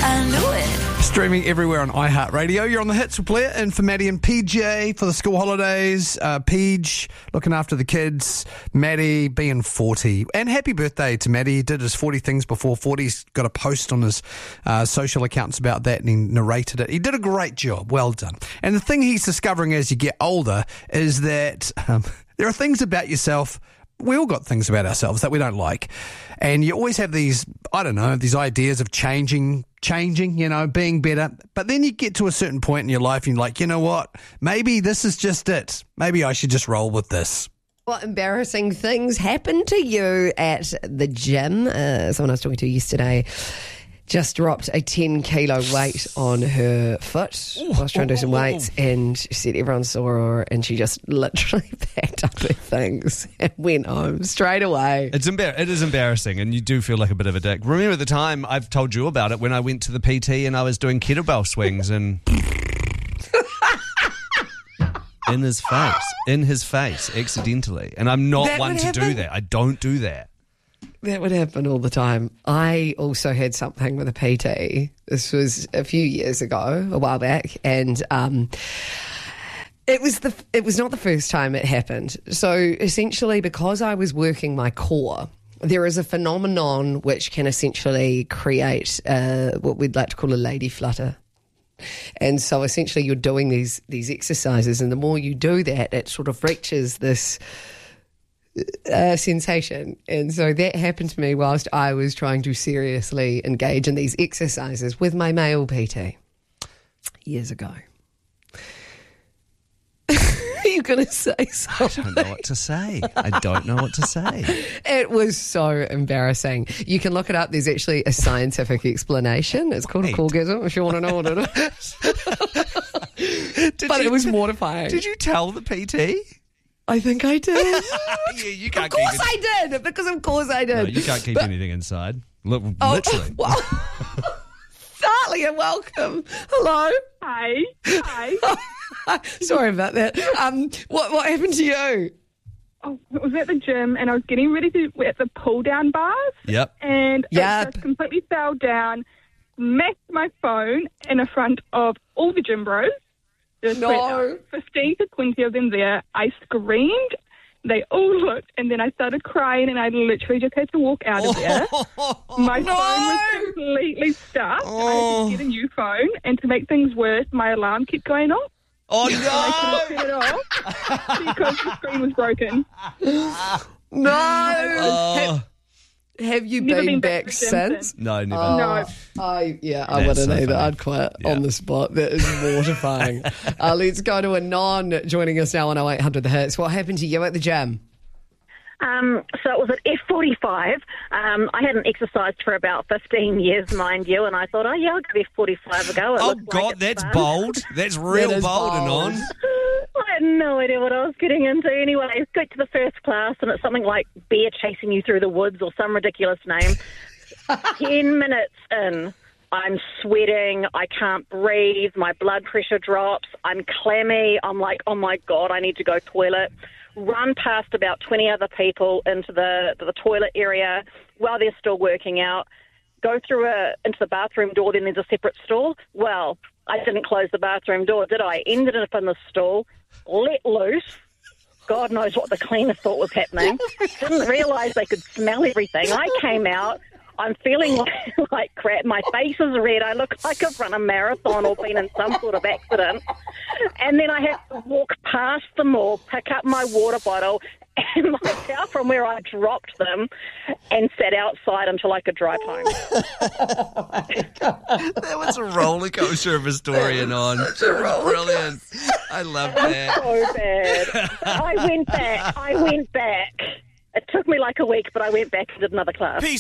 I knew it. Streaming everywhere on iHeartRadio. You're on the hits with Blair and for Maddie and PJ for the school holidays. Peej looking after the kids. Maddie being 40. And happy birthday to Maddie. He did his 40 things before 40. He's got a post on his social accounts about that and he narrated it. He did a great job. Well done. And the thing he's discovering as you get older is that there are things about yourself. We all got things about ourselves that we don't like. And you always have these, these ideas of changing, being better. But then you get to a certain point in your life and you're like, you know what? Maybe this is just it. Maybe I should just roll with this. What embarrassing things happened to you at the gym? Someone I was talking to yesterday just dropped a 10-kilo weight on her foot. I was trying to do some weights and she said everyone saw her and she just literally packed up her things and went home straight away. It is embarrassing and you do feel like a bit of a dick. Remember the time I've told you about it when I went to the PT and I was doing kettlebell swings and... in his face, accidentally. And I'm not one to do that. I don't do that. That would happen all the time. I also had something with a PT. This was a few years ago, a while back, and it was not the first time it happened. So essentially, because I was working my core, there is a phenomenon which can essentially create what we'd like to call a lady flutter. And so essentially, you're doing these exercises, and the more you do that, it sort of reaches this sensation. And so that happened to me whilst I was trying to seriously engage in these exercises with my male PT years ago. Are you going to say something? I don't know what to say. It was so embarrassing. You can look it up. There's actually a scientific explanation. It's called a corgasm, if you want to know what it is. But it was mortifying. Did you tell the PT? I think I did. You can't. Of course I did. Because of course I did. No, you can't keep anything inside. Literally. Well, Thalia, welcome. Hello. Hi. Sorry about that. What happened to you? Oh, it was at the gym and I was getting ready to at the pull down bars. Yep. And it just completely fell down, smacked my phone in the front of all the gym bros. There's 15 to 20 of them there. I screamed. They all looked, and then I started crying, and I literally just had to walk out of there. My phone was completely stuck. I had to get a new phone, and to make things worse, my alarm kept going off. Oh, no! I couldn't turn it off because the screen was broken. No! Have you been back since? No, never. No. I wouldn't either. I'd quit on the spot. That is mortifying. Let's go to Anon joining us now on 0800 The Hits. What happened to you at the gym? So it was at F45. I hadn't exercised for about 15 years, mind you, and I thought, I'll give F45 a go. That's bold. That's real bold, Anon. I had no idea what I was getting into. Anyway, I got to the first class, and it's something like bear chasing you through the woods or some ridiculous name. 10 minutes in, I'm sweating. I can't breathe. My blood pressure drops. I'm clammy. I'm like, oh, my God, I need to go toilet. Run past about 20 other people into the toilet area while they're still working out. Go through into the bathroom door, then there's a separate stall. Well, I didn't close the bathroom door, did I? Ended up in the stall, let loose. God knows what the cleaners thought was happening. Didn't realise they could smell everything. I came out. I'm feeling like crap. My face is red. I look like I've run a marathon or been in some sort of accident. And then I had to walk past them all, pick up my water bottle and like out from where I dropped them and sat outside until I could drive home. That was a roller coaster of a story, Anon. Brilliant. I love that. So bad. I went back. It took me like a week, but I went back and did another class.